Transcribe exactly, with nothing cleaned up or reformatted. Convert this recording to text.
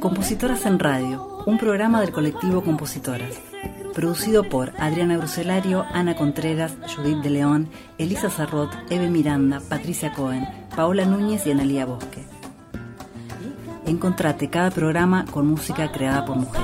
Compositoras en Radio, un programa del colectivo Compositoras. Producido por Adriana Bruselario, Ana Contreras, Judith de León, Elisa Sarrot, Eve Miranda, Patricia Cohen, Paola Núñez y Analía Bosque. Encontrate cada programa con música creada por mujeres.